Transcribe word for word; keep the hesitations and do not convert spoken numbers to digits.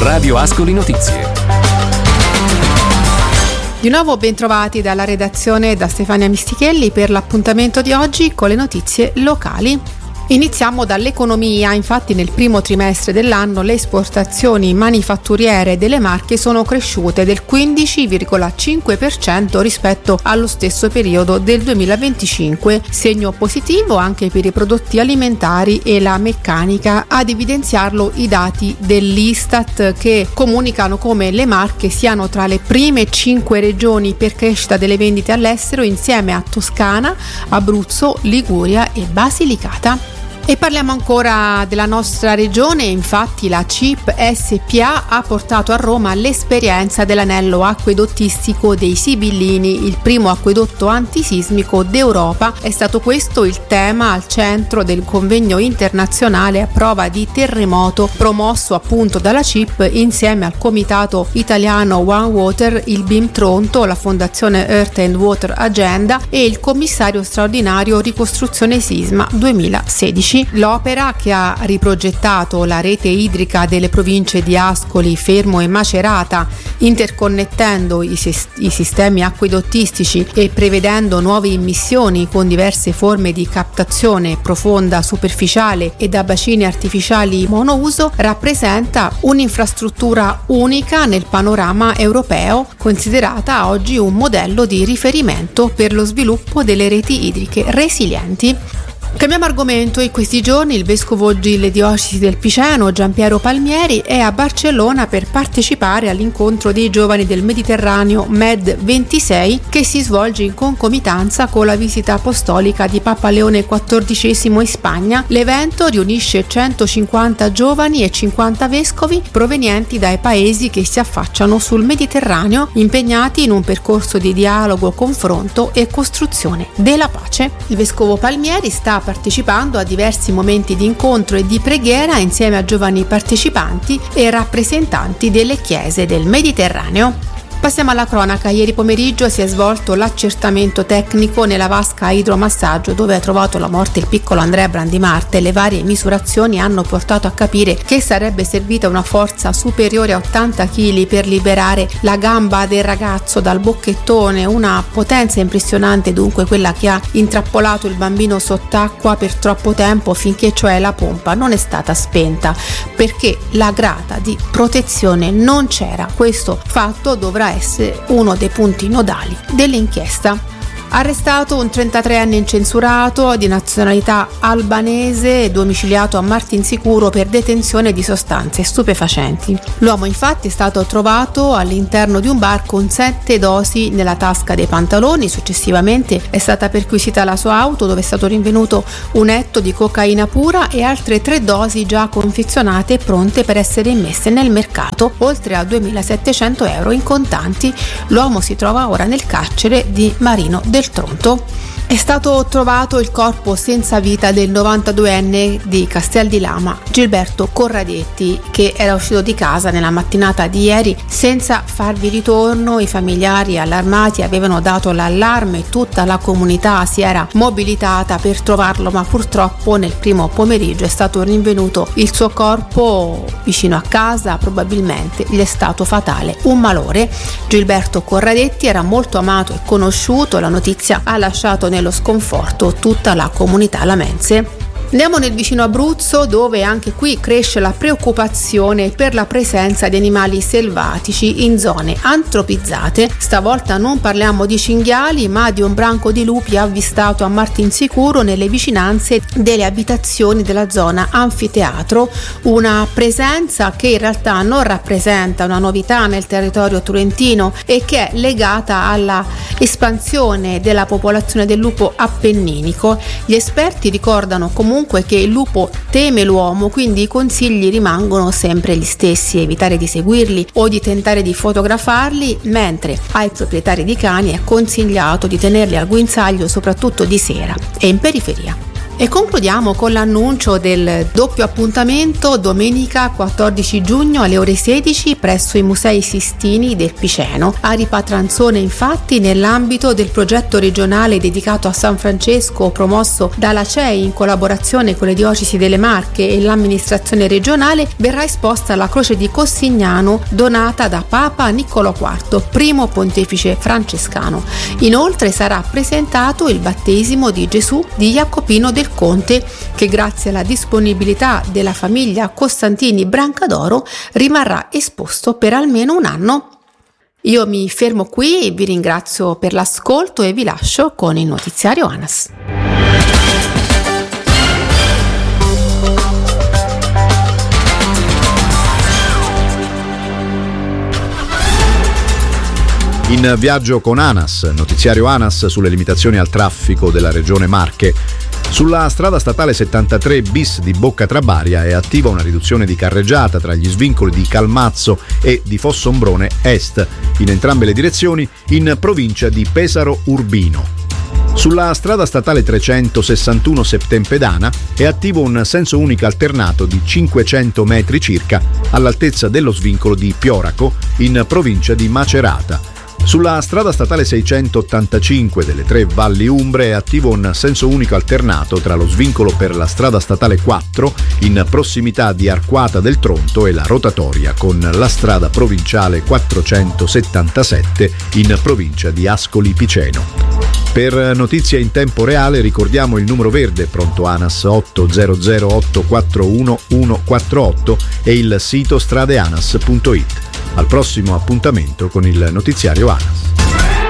Radio Ascoli Notizie. Di nuovo ben trovati dalla redazione da Stefania Mistichelli per l'appuntamento di oggi con le notizie locali. Iniziamo dall'economia. Infatti nel primo trimestre dell'anno le esportazioni manifatturiere delle Marche sono cresciute del quindici virgola cinque per cento rispetto allo stesso periodo del duemilaventicinque, segno positivo anche per i prodotti alimentari e la meccanica. Ad evidenziarlo i dati dell'Istat, che comunicano come le Marche siano tra le prime cinque regioni per crescita delle vendite all'estero insieme a Toscana, Abruzzo, Liguria e Basilicata. E parliamo ancora della nostra regione. Infatti la C I P S P A ha portato a Roma l'esperienza dell'anello acquedottistico dei Sibillini, il primo acquedotto antisismico d'Europa. È stato questo il tema al centro del convegno internazionale a prova di terremoto promosso appunto dalla C I P insieme al comitato italiano One Water, il B I M Tronto, la fondazione Earth and Water Agenda e il commissario straordinario Ricostruzione Sisma duemilasedici. L'opera, che ha riprogettato la rete idrica delle province di Ascoli, Fermo e Macerata, interconnettendo i, sis- i sistemi acquedottistici e prevedendo nuove immissioni con diverse forme di captazione profonda, superficiale e da bacini artificiali monouso, rappresenta un'infrastruttura unica nel panorama europeo, considerata oggi un modello di riferimento per lo sviluppo delle reti idriche resilienti. Cambiamo argomento. In questi giorni il vescovo delle diocesi del Piceno, Giampiero Palmieri, è a Barcellona per partecipare all'incontro dei giovani del Mediterraneo Med ventisei, che si svolge in concomitanza con la visita apostolica di Papa Leone quattordicesimo in Spagna. L'evento riunisce centocinquanta giovani e cinquanta vescovi provenienti dai paesi che si affacciano sul Mediterraneo, impegnati in un percorso di dialogo, confronto e costruzione della pace. Il vescovo Palmieri sta partecipando a diversi momenti di incontro e di preghiera insieme a giovani partecipanti e rappresentanti delle chiese del Mediterraneo. Passiamo alla cronaca. Ieri pomeriggio si è svolto l'accertamento tecnico nella vasca a idromassaggio dove ha trovato la morte il piccolo Andrea Brandimarte. Le varie misurazioni hanno portato a capire che sarebbe servita una forza superiore a ottanta chili per liberare la gamba del ragazzo dal bocchettone, una potenza impressionante dunque quella che ha intrappolato il bambino sott'acqua per troppo tempo, finché cioè la pompa non è stata spenta, perché la grata di protezione non c'era. Questo fatto dovrà essere uno dei punti nodali dell'inchiesta. Arrestato un trentatreenne incensurato di nazionalità albanese, domiciliato a Martinsicuro per detenzione di sostanze stupefacenti. L'uomo infatti è stato trovato all'interno di un bar con sette dosi nella tasca dei pantaloni. Successivamente è stata perquisita la sua auto, dove è stato rinvenuto un etto di cocaina pura e altre tre dosi già confezionate e pronte per essere immesse nel mercato, oltre a duemilasettecento euro in contanti. L'uomo si trova ora nel carcere di Marino del Tronto. È stato trovato il corpo senza vita del novantaduenne di Castel di Lama, Gilberto Corradetti, che era uscito di casa nella mattinata di ieri senza farvi ritorno. I familiari allarmati avevano dato l'allarme e tutta la comunità si era mobilitata per trovarlo, ma purtroppo nel primo pomeriggio è stato rinvenuto il suo corpo vicino a casa. Probabilmente gli è stato fatale un malore. Gilberto Corradetti era molto amato e conosciuto. La notizia ha lasciato nello sconforto tutta la comunità lamense. Andiamo nel vicino Abruzzo, dove anche qui cresce la preoccupazione per la presenza di animali selvatici in zone antropizzate. Stavolta non parliamo di cinghiali, ma di un branco di lupi avvistato a Martinsicuro nelle vicinanze delle abitazioni della zona anfiteatro. Una presenza che in realtà non rappresenta una novità nel territorio turentino e che è legata alla espansione della popolazione del lupo appenninico. Gli esperti ricordano comunque che il lupo teme l'uomo, quindi i consigli rimangono sempre gli stessi: evitare di seguirli o di tentare di fotografarli, mentre ai proprietari di cani è consigliato di tenerli al guinzaglio soprattutto di sera e in periferia. E concludiamo con l'annuncio del doppio appuntamento domenica quattordici giugno alle ore sedici presso i Musei Sistini del Piceno. A Ripatranzone, infatti, nell'ambito del progetto regionale dedicato a San Francesco promosso dalla C E I in collaborazione con le diocesi delle Marche e l'amministrazione regionale, verrà esposta la croce di Cossignano donata da Papa Niccolò quarto, primo pontefice francescano. Inoltre sarà presentato il battesimo di Gesù di Jacopino del Conte, che grazie alla disponibilità della famiglia Costantini Brancadoro rimarrà esposto per almeno un anno. Io mi fermo qui, vi ringrazio per l'ascolto e vi lascio con il notiziario ANAS. In viaggio con ANAS, notiziario ANAS sulle limitazioni al traffico della regione Marche. Sulla strada statale settantatré bis di Boccatrabaria è attiva una riduzione di carreggiata tra gli svincoli di Calmazzo e di Fossombrone Est, in entrambe le direzioni, in provincia di Pesaro Urbino. Sulla strada statale trecentosessantuno Septempedana è attivo un senso unico alternato di cinquecento metri circa all'altezza dello svincolo di Pioraco, in provincia di Macerata. Sulla strada statale seicentottantacinque delle tre Valli Umbre è attivo un senso unico alternato tra lo svincolo per la strada statale quattro in prossimità di Arquata del Tronto e la rotatoria con la strada provinciale quattrocentosettantasette in provincia di Ascoli Piceno. Per notizie in tempo reale ricordiamo il numero verde pronto ANAS otto zero zero otto quattro uno uno quattro otto e il sito stradeanas punto it. Al prossimo appuntamento con il notiziario ANAS.